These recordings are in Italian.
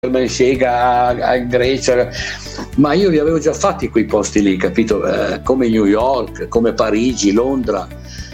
Scelga a Grecia, ma io li avevo già fatti quei posti lì, capito? Come New York, come Parigi, Londra.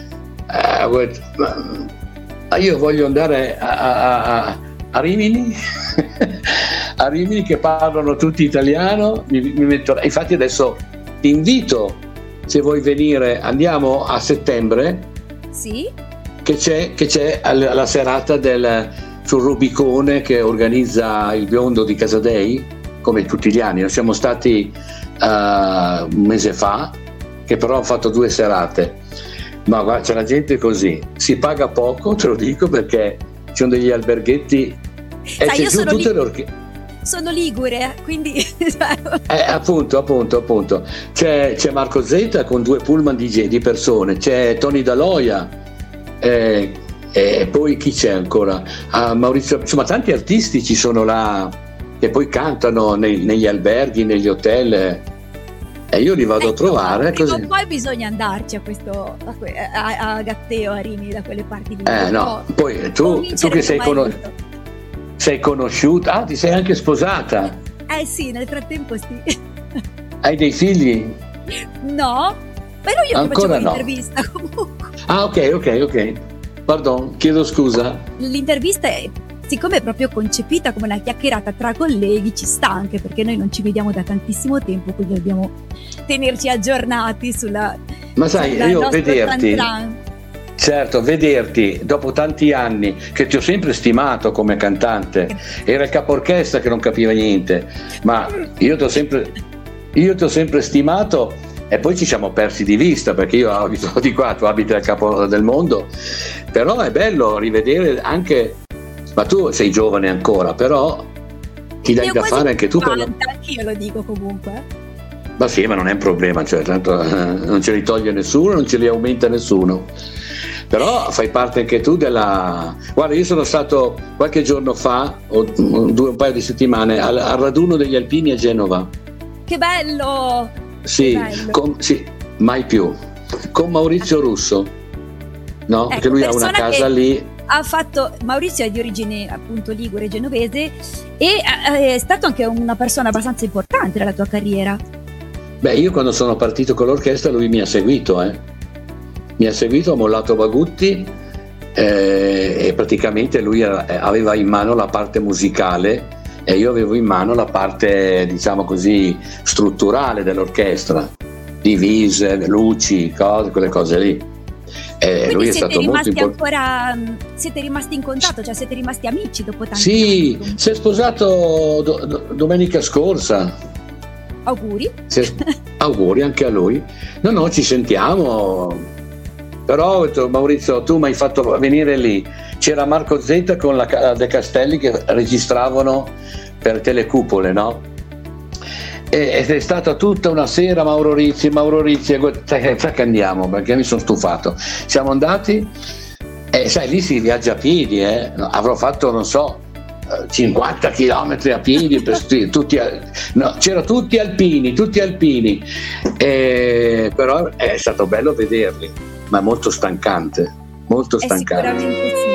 Ma io voglio andare a Rimini a Rimini, che parlano tutti italiano. Mi metto, infatti adesso ti invito, se vuoi venire, andiamo a settembre, sì, che c'è la serata sul Rubicone che organizza il biondo di Casadei, come tutti gli anni. Noi siamo stati un mese fa, che però ho fatto 2 serate, ma guarda, c'è la gente così, si paga poco, te lo dico, perché ci sono degli alberghetti e sai, c'è giù tutte le sono ligure, quindi appunto c'è Marco Zeta con 2 pullman di persone, c'è Tony Daloia, e poi chi c'è ancora? Maurizio, insomma tanti artisti ci sono là che poi cantano negli alberghi, negli hotel, e io li vado a trovare prima così. o poi bisogna andarci a Gatteo, a Rimini, da quelle parti lì. No, poi tu che sei conosciuta, ti sei anche sposata? Sì, nel frattempo sì. Hai dei figli? No, però io ancora facevo no. L'intervista comunque. Ok. Pardon, chiedo scusa. L'intervista siccome è proprio concepita come una chiacchierata tra colleghi, ci sta, anche perché noi non ci vediamo da tantissimo tempo, quindi dobbiamo tenerci aggiornati Ma sai, io vederti dopo tanti anni, che ti ho sempre stimato come cantante, era il capo orchestra che non capiva niente, ma io ti ho sempre stimato. E poi ci siamo persi di vista, perché io abito di qua, tu abiti al capo del mondo, però è bello rivedere anche, ma tu sei giovane ancora, però ti dai da fare anche tu. Anch'io lo dico comunque. Ma sì, ma non è un problema, cioè tanto non ce li toglie nessuno, non ce li aumenta nessuno, però fai parte anche tu della. Guarda, io sono stato qualche giorno fa, un paio di settimane, al raduno degli alpini a Genova. Che bello! Sì, mai più, con Maurizio Russo, no? Che lui ha una casa lì. Maurizio è di origine appunto ligure, genovese, e è stato anche una persona abbastanza importante nella tua carriera. Beh, io quando sono partito con l'orchestra lui mi ha seguito, ha mollato Bagutti, e praticamente lui aveva in mano la parte musicale e io avevo in mano la parte, diciamo così, strutturale dell'orchestra, divise, luci, quelle cose lì. E lui è stato molto importante. Siete rimasti in contatto, cioè siete rimasti amici dopo tanti anni? Sì, si è sposato domenica scorsa. Auguri. Auguri anche a lui. No, ci sentiamo. Però Maurizio, tu mi hai fatto venire lì. C'era Marco Zeta con la De Castelli che registravano per Telecupole, no? Ed è stata tutta una sera Mauro Rizzi, sai che andiamo, perché mi sono stufato. Siamo andati e sai, lì si viaggia a piedi, avrò fatto, non so, 50 chilometri a piedi, c'erano tutti alpini, però è stato bello vederli, ma molto stancante. Sicuramente sì.